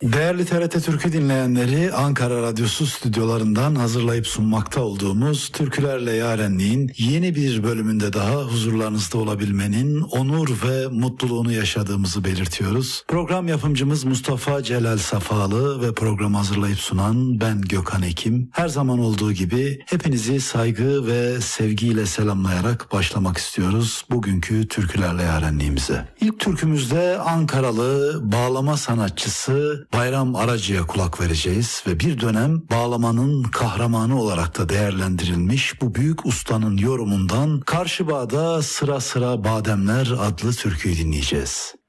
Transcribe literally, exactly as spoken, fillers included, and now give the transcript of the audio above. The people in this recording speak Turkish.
Değerli T R T Türkü dinleyenleri, Ankara Radyosu stüdyolarından hazırlayıp sunmakta olduğumuz Türkülerle Yarenliğin yeni bir bölümünde daha huzurlarınızda olabilmenin onur ve mutluluğunu yaşadığımızı belirtiyoruz. Program yapımcımız Mustafa Celal Safalı ve programı hazırlayıp sunan ben Gökhan Ekim. Her zaman olduğu gibi hepinizi saygı ve sevgiyle selamlayarak başlamak istiyoruz bugünkü Türkülerle Yarenliğimize. İlk türkümüzde Ankaralı bağlama sanatçısı Bayram Aracı'ya kulak vereceğiz ve bir dönem bağlamanın kahramanı olarak da değerlendirilmiş bu büyük ustanın yorumundan Karşı Bağ'da Sıra Sıra Bademler adlı türküyü dinleyeceğiz.